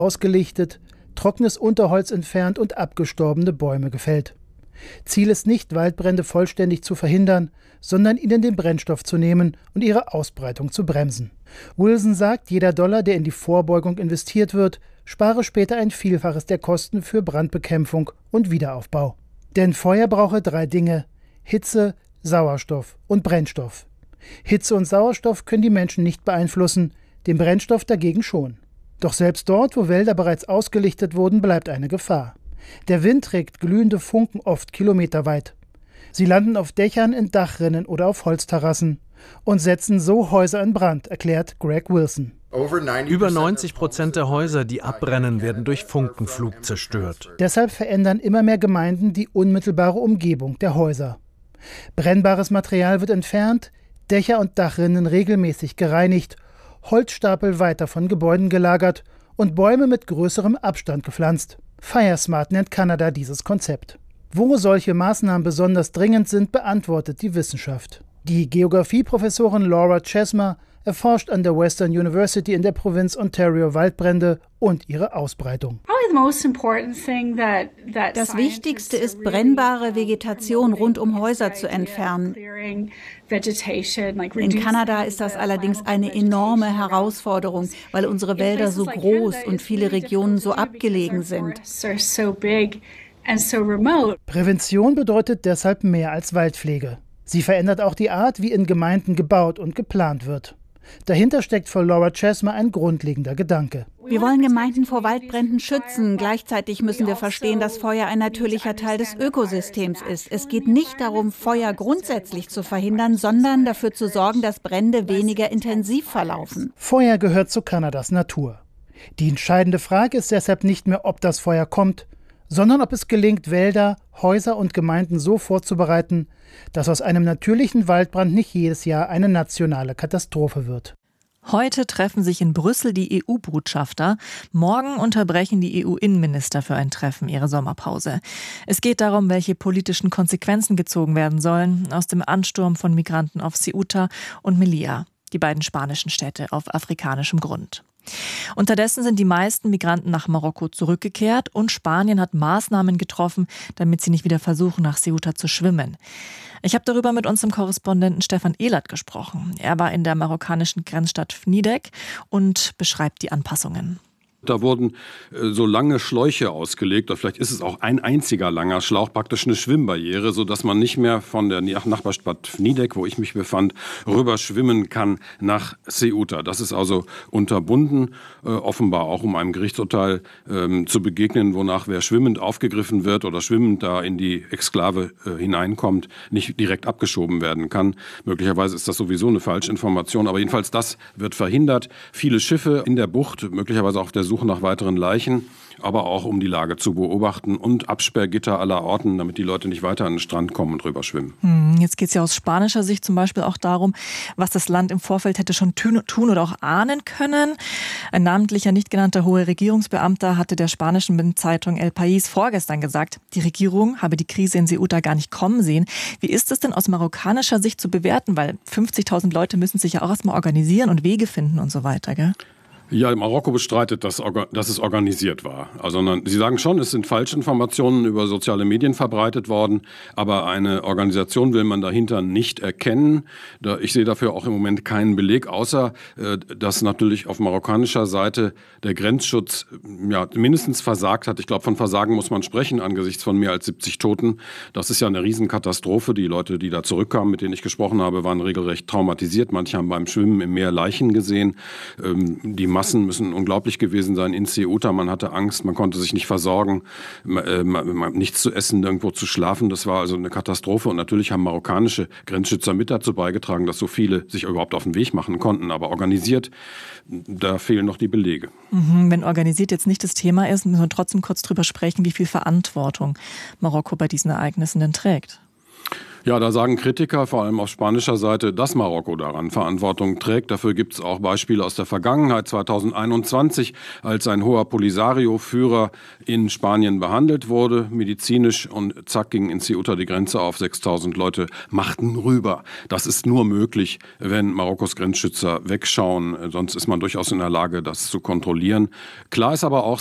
ausgelichtet, trockenes Unterholz entfernt und abgestorbene Bäume gefällt. Ziel ist nicht, Waldbrände vollständig zu verhindern, sondern ihnen den Brennstoff zu nehmen und ihre Ausbreitung zu bremsen. Wilson sagt, jeder Dollar, der in die Vorbeugung investiert wird, spare später ein Vielfaches der Kosten für Brandbekämpfung und Wiederaufbau. Denn Feuer brauche 3 Dinge: Hitze, Sauerstoff und Brennstoff. Hitze und Sauerstoff können die Menschen nicht beeinflussen, den Brennstoff dagegen schon. Doch selbst dort, wo Wälder bereits ausgelichtet wurden, bleibt eine Gefahr. Der Wind trägt glühende Funken oft kilometerweit. Sie landen auf Dächern, in Dachrinnen oder auf Holzterrassen und setzen so Häuser in Brand, erklärt Greg Wilson. Über 90% der Häuser, die abbrennen, werden durch Funkenflug zerstört. Deshalb verändern immer mehr Gemeinden die unmittelbare Umgebung der Häuser. Brennbares Material wird entfernt, Dächer und Dachrinnen regelmäßig gereinigt, Holzstapel weiter von Gebäuden gelagert und Bäume mit größerem Abstand gepflanzt. FireSmart nennt Kanada dieses Konzept. Wo solche Maßnahmen besonders dringend sind, beantwortet die Wissenschaft. Die Geografieprofessorin Laura Chesma erforscht an der Western University in der Provinz Ontario Waldbrände und ihre Ausbreitung. Das Wichtigste ist, brennbare Vegetation rund um Häuser zu entfernen. In Kanada ist das allerdings eine enorme Herausforderung, weil unsere Wälder so groß und viele Regionen so abgelegen sind. Prävention bedeutet deshalb mehr als Waldpflege. Sie verändert auch die Art, wie in Gemeinden gebaut und geplant wird. Dahinter steckt für Laura Chesma ein grundlegender Gedanke. Wir wollen Gemeinden vor Waldbränden schützen. Gleichzeitig müssen wir verstehen, dass Feuer ein natürlicher Teil des Ökosystems ist. Es geht nicht darum, Feuer grundsätzlich zu verhindern, sondern dafür zu sorgen, dass Brände weniger intensiv verlaufen. Feuer gehört zu Kanadas Natur. Die entscheidende Frage ist deshalb nicht mehr, ob das Feuer kommt, sondern ob es gelingt, Wälder, Häuser und Gemeinden so vorzubereiten, dass aus einem natürlichen Waldbrand nicht jedes Jahr eine nationale Katastrophe wird. Heute treffen sich in Brüssel die EU-Botschafter. Morgen unterbrechen die EU-Innenminister für ein Treffen ihre Sommerpause. Es geht darum, welche politischen Konsequenzen gezogen werden sollen aus dem Ansturm von Migranten auf Ceuta und Melilla, die beiden spanischen Städte auf afrikanischem Grund. Unterdessen sind die meisten Migranten nach Marokko zurückgekehrt und Spanien hat Maßnahmen getroffen, damit sie nicht wieder versuchen, nach Ceuta zu schwimmen. Ich habe darüber mit unserem Korrespondenten Stefan Ehlert gesprochen. Er war in der marokkanischen Grenzstadt Fnidek und beschreibt die Anpassungen. Da wurden so lange Schläuche ausgelegt, oder vielleicht ist es auch ein einziger langer Schlauch, praktisch eine Schwimmbarriere, sodass man nicht mehr von der Nachbarstadt Fnidek, wo ich mich befand, rüber schwimmen kann nach Ceuta. Das ist also unterbunden, offenbar auch um einem Gerichtsurteil zu begegnen, wonach wer schwimmend aufgegriffen wird oder schwimmend da in die Exklave hineinkommt, nicht direkt abgeschoben werden kann. Möglicherweise ist das sowieso eine Falschinformation, aber jedenfalls das wird verhindert. Viele Schiffe in der Bucht, möglicherweise auf der Suche nach weiteren Leichen, aber auch um die Lage zu beobachten und Absperrgitter aller Orten, damit die Leute nicht weiter an den Strand kommen und rüber schwimmen. Jetzt geht es ja aus spanischer Sicht zum Beispiel auch darum, was das Land im Vorfeld hätte schon tun oder auch ahnen können. Ein namentlicher, nicht genannter hoher Regierungsbeamter hatte der spanischen Zeitung El País vorgestern gesagt, die Regierung habe die Krise in Ceuta gar nicht kommen sehen. Wie ist es denn aus marokkanischer Sicht zu bewerten? Weil 50.000 Leute müssen sich ja auch erstmal organisieren und Wege finden und so weiter, gell? Ja, Marokko bestreitet, dass es organisiert war. Also Sie sagen schon, es sind Falschinformationen über soziale Medien verbreitet worden, aber eine Organisation will man dahinter nicht erkennen. Ich sehe dafür auch im Moment keinen Beleg, außer dass natürlich auf marokkanischer Seite der Grenzschutz mindestens versagt hat. Ich glaube, von Versagen muss man sprechen angesichts von mehr als 70 Toten. Das ist ja eine Riesenkatastrophe. Die Leute, die da zurückkamen, mit denen ich gesprochen habe, waren regelrecht traumatisiert. Manche haben beim Schwimmen im Meer Leichen gesehen. Die Massen müssen unglaublich gewesen sein in Ceuta. Man hatte Angst, man konnte sich nicht versorgen, nichts zu essen, irgendwo zu schlafen. Das war also eine Katastrophe. Und natürlich haben marokkanische Grenzschützer mit dazu beigetragen, dass so viele sich überhaupt auf den Weg machen konnten. Aber organisiert, da fehlen noch die Belege. Wenn organisiert jetzt nicht das Thema ist, müssen wir trotzdem kurz drüber sprechen, wie viel Verantwortung Marokko bei diesen Ereignissen denn trägt. Ja, da sagen Kritiker, vor allem auf spanischer Seite, dass Marokko daran Verantwortung trägt. Dafür gibt es auch Beispiele aus der Vergangenheit, 2021, als ein hoher Polisario-Führer in Spanien behandelt wurde, medizinisch, und zack, ging in Ceuta die Grenze auf, 6.000 Leute machten rüber. Das ist nur möglich, wenn Marokkos Grenzschützer wegschauen, sonst ist man durchaus in der Lage, das zu kontrollieren. Klar ist aber auch,